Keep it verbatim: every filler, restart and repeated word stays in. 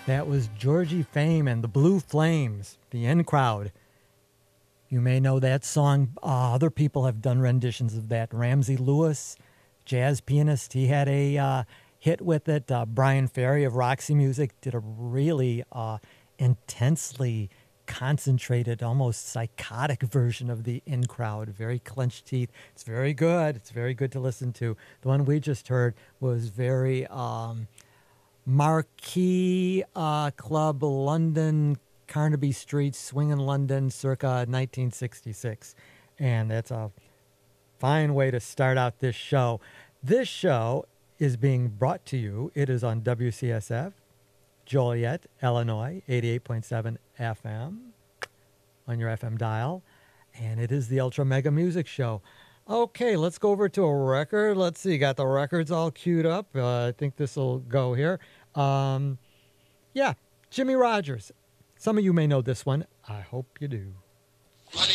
That was Georgie Fame and the Blue Flames, the In Crowd. You may know that song. Uh, other people have done renditions of that. Ramsey Lewis, jazz pianist, he had a uh, hit with it. Uh, Brian Ferry of Roxy Music did a really uh, intensely concentrated, almost psychotic version of the In Crowd. Very clenched teeth. It's very good. It's very good to listen to. The one we just heard was very um, Marquee uh, Club London, Carnaby Street, Swingin' London, circa nineteen sixty-six. And that's a fine way to start out this show. This show is being brought to you. It is on W C S F, Joliet, Illinois, eighty-eight point seven F M on your F M dial. And it is the Ultra Mega Music Show. Okay, let's go over to a record. Let's see, got the records all queued up. Uh, I think this will go here. Um, yeah, Jimmie Rodgers. Some of you may know this one. I hope you do.